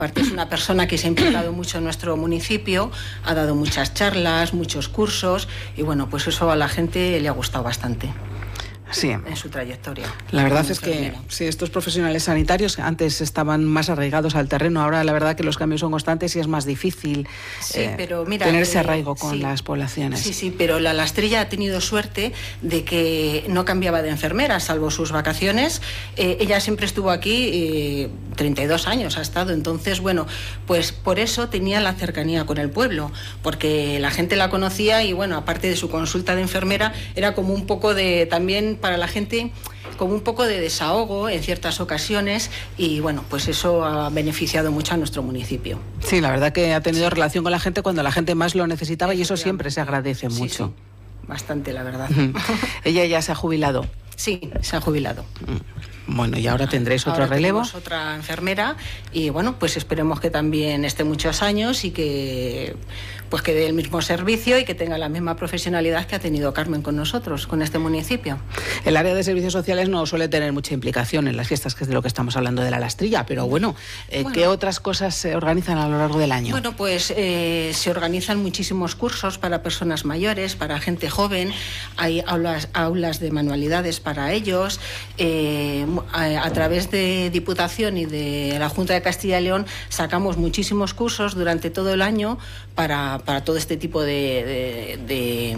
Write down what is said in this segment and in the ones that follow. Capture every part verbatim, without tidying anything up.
Aparte es una persona que se ha implicado mucho en nuestro municipio, ha dado muchas charlas, muchos cursos y bueno, pues eso a la gente le ha gustado bastante. Sí. En su trayectoria. La verdad es que sí, estos profesionales sanitarios antes estaban más arraigados al terreno, ahora la verdad que los cambios son constantes y es más difícil sí, eh, pero mira, tener ese eh, arraigo con sí, las poblaciones. Sí, sí, pero la Lastrilla ha tenido suerte de que no cambiaba de enfermera, salvo sus vacaciones. Eh, ella siempre estuvo aquí, eh, treinta y dos años ha estado, entonces, bueno, pues por eso tenía la cercanía con el pueblo, porque la gente la conocía y, bueno, aparte de su consulta de enfermera, era como un poco de, también para la gente, como un poco de desahogo en ciertas ocasiones y, bueno, pues eso ha beneficiado mucho a nuestro municipio. Sí, la verdad que ha tenido sí. relación con la gente cuando la gente más lo necesitaba y eso siempre se agradece sí, mucho. Sí, bastante, la verdad. Ella ya se ha jubilado. Sí, se ha jubilado. Bueno, y ahora tendréis otro ahora relevo. Tenemos otra enfermera y bueno, pues esperemos que también esté muchos años y que pues que dé el mismo servicio y que tenga la misma profesionalidad que ha tenido Carmen con nosotros, con este municipio. El área de servicios sociales no suele tener mucha implicación en las fiestas, que es de lo que estamos hablando de la Lastrilla, pero bueno, eh, bueno ¿qué otras cosas se organizan a lo largo del año? Bueno, pues eh, se organizan muchísimos cursos para personas mayores, para gente joven, hay aulas, aulas de manualidades para ellos, eh, a, a través de Diputación y de la Junta de Castilla y León sacamos muchísimos cursos durante todo el año para, para todo este tipo de, de, de,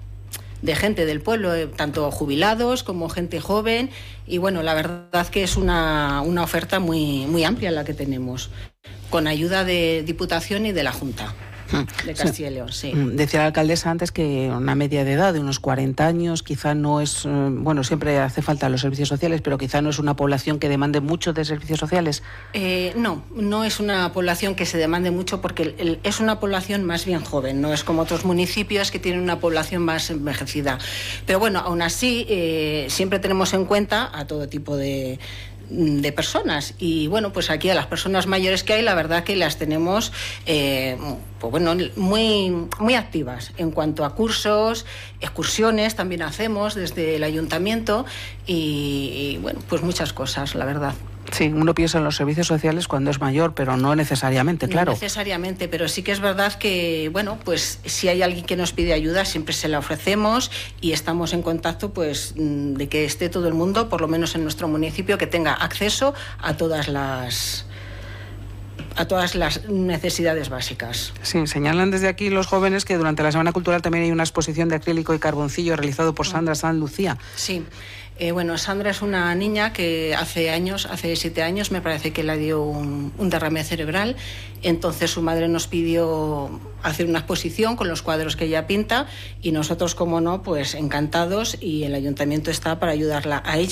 de gente del pueblo, eh, tanto jubilados como gente joven y bueno, la verdad que es una, una oferta muy, muy amplia la que tenemos, con ayuda de Diputación y de la Junta de Castilla y León, sí. Decía la alcaldesa antes que una media de edad de unos cuarenta años quizá no es, bueno, siempre hace falta los servicios sociales, pero quizá no es una población que demande mucho de servicios sociales. Eh, no, no es una población que se demande mucho porque el, el, es una población más bien joven, no es como otros municipios que tienen una población más envejecida. Pero bueno, aún así eh, siempre tenemos en cuenta a todo tipo de de personas y bueno, pues aquí a las personas mayores que hay, la verdad que las tenemos eh, pues bueno, muy, muy activas en cuanto a cursos, excursiones también hacemos desde el ayuntamiento y, y bueno, pues muchas cosas, la verdad. Sí, uno piensa en los servicios sociales cuando es mayor, pero no necesariamente, claro. No necesariamente, pero sí que es verdad que, bueno, pues si hay alguien que nos pide ayuda, siempre se la ofrecemos y estamos en contacto, pues, de que esté todo el mundo, por lo menos en nuestro municipio, que tenga acceso a todas las a todas las necesidades básicas. Sí, señalan desde aquí los jóvenes que durante la Semana Cultural también hay una exposición de acrílico y carboncillo realizado por Sandra San Lucía. Sí. Eh, bueno, Sandra es una niña que hace años, hace siete años, me parece que le dio un, un derrame cerebral. Entonces su madre nos pidió hacer una exposición con los cuadros que ella pinta y nosotros, como no, pues encantados y el ayuntamiento está para ayudarla a ella.